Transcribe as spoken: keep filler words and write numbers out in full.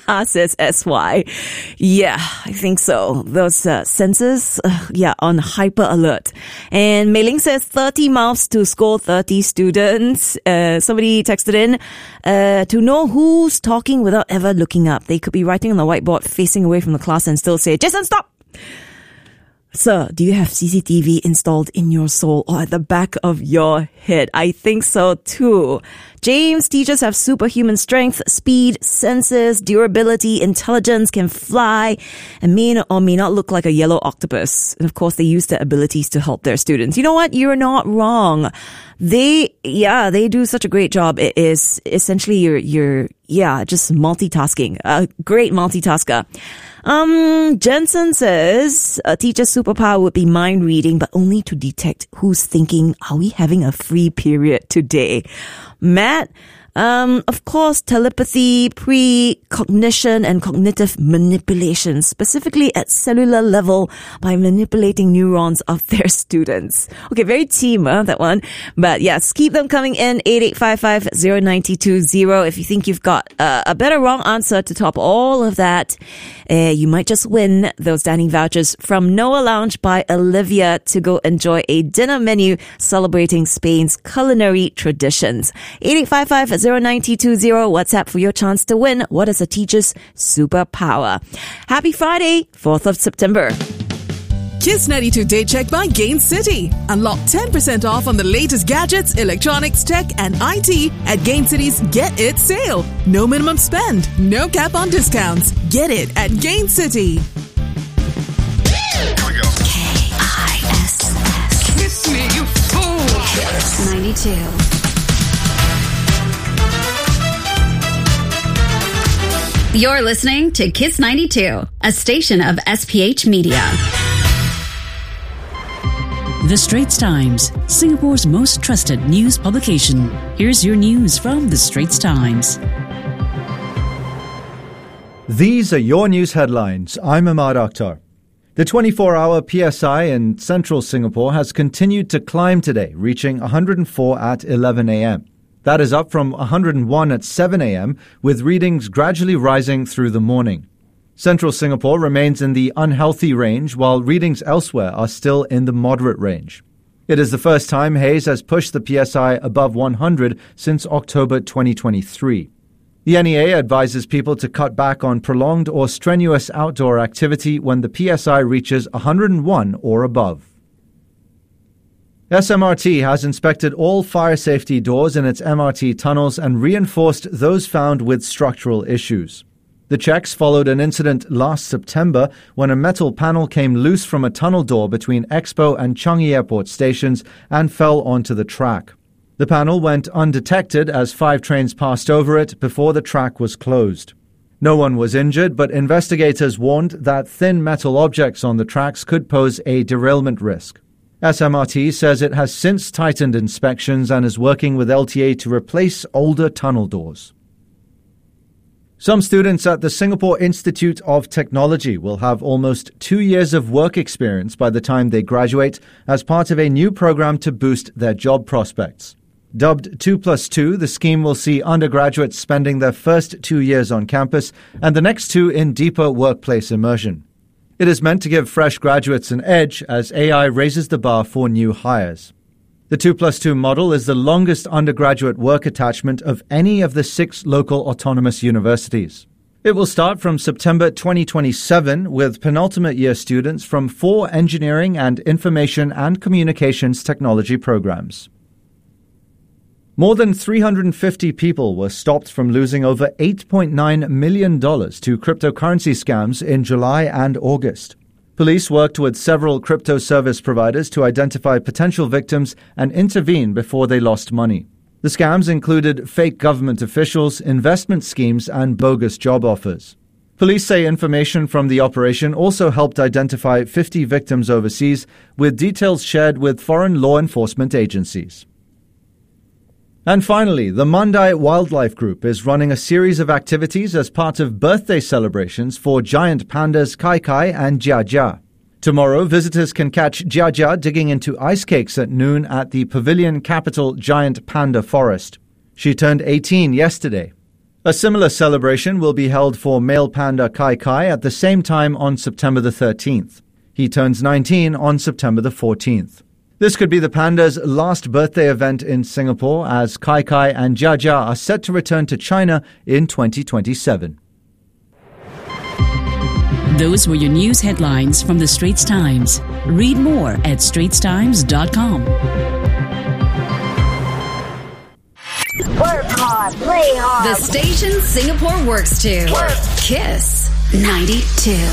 says S Y. Yeah, I think so. Those uh, sensors, uh, yeah, on hyper alert. And Mei Ling says thirty mouths to score thirty students. Uh, somebody texted in uh, to know who's talking without ever looking up. They could be writing on the whiteboard facing away from the class and still say, Jason, stop! Sir, do you have C C T V installed in your soul or at the back of your head? I think so too. James, teachers have superhuman strength, speed, senses, durability, intelligence, can fly, and may or may not look like a yellow octopus. And of course, they use their abilities to help their students. You know what? You're not wrong. They, yeah, they do such a great job. It is essentially you're, you're, yeah, just multitasking. A great multitasker. Um, Jensen says a teacher's superpower would be mind reading, but only to detect who's thinking, are we having a free period today? Matt, um, of course, telepathy, precognition, and cognitive manipulation, specifically at cellular level by manipulating neurons of their students. Okay, very team, huh, that one. But yes, keep them coming in, eight eight five five, zero nine two zero. If you think you've got uh, a better wrong answer to top all of that, uh, you might just win those dining vouchers from Noah Lounge by Olivia to go enjoy a dinner menu celebrating Spain's culinary traditions. eight eight five five, zero nine two zero. WhatsApp for your chance to win. What is a teacher's superpower? Happy Friday, fourth of September. Kiss ninety-two Day Check by Gain City. Unlock ten percent off on the latest gadgets, electronics, tech, and I T at Gain City's Get It sale. No minimum spend, no cap on discounts. Get it at Gain City. Here we go. K I S S. Kiss me, you fool. Kiss ninety-two. You're listening to Kiss ninety-two, a station of S P H Media. The Straits Times, Singapore's most trusted news publication. Here's your news from The Straits Times. These are your news headlines. I'm Ahmad Akhtar. The twenty-four hour P S I in central Singapore has continued to climb today, reaching one hundred four at eleven a.m. That is up from one hundred one at seven a.m., with readings gradually rising through the morning. Central Singapore remains in the unhealthy range, while readings elsewhere are still in the moderate range. It is the first time haze has pushed the P S I above one hundred since October twenty twenty-three. The N E A advises people to cut back on prolonged or strenuous outdoor activity when the P S I reaches one hundred one or above. S M R T has inspected all fire safety doors in its M R T tunnels and reinforced those found with structural issues. The checks followed an incident last September when a metal panel came loose from a tunnel door between Expo and Changi Airport stations and fell onto the track. The panel went undetected as five trains passed over it before the track was closed. No one was injured, but investigators warned that thin metal objects on the tracks could pose a derailment risk. S M R T says it has since tightened inspections and is working with L T A to replace older tunnel doors. Some students at the Singapore Institute of Technology will have almost two years of work experience by the time they graduate as part of a new program to boost their job prospects. Dubbed two plus two, the scheme will see undergraduates spending their first two years on campus and the next two in deeper workplace immersion. It is meant to give fresh graduates an edge as A I raises the bar for new hires. The two plus two model is the longest undergraduate work attachment of any of the six local autonomous universities. It will start from September twenty twenty-seven with penultimate year students from four engineering and information and communications technology programs. More than three hundred fifty people were stopped from losing over eight point nine million dollars to cryptocurrency scams in July and August. Police worked with several crypto service providers to identify potential victims and intervene before they lost money. The scams included fake government officials, investment schemes, and bogus job offers. Police say information from the operation also helped identify fifty victims overseas, with details shared with foreign law enforcement agencies. And finally, the Mandai Wildlife Group is running a series of activities as part of birthday celebrations for giant pandas Kai Kai and Jia Jia. Tomorrow, visitors can catch Jia Jia digging into ice cakes at noon at the Pavilion Capital Giant Panda Forest. She turned eighteen yesterday. A similar celebration will be held for male panda Kai Kai at the same time on September the thirteenth. He turns nineteen on September the fourteenth. This could be the panda's last birthday event in Singapore, as Kai Kai and Jia Jia are set to return to China in twenty twenty-seven. Those were your news headlines from the Straits Times. Read more at straits times dot com. Work hard, play hard. The station Singapore works to. Work. Kiss ninety-two.